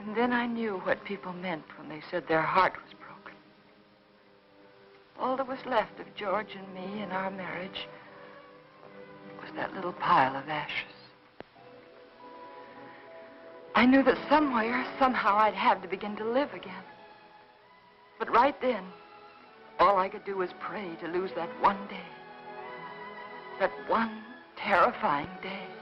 And then I knew what people meant when they said their heart was broken. All that was left of George and me and our marriage was that little pile of ashes. I knew that somewhere, somehow, I'd have to begin to live again. But right then, all I could do was pray to lose that one day. That one terrifying day.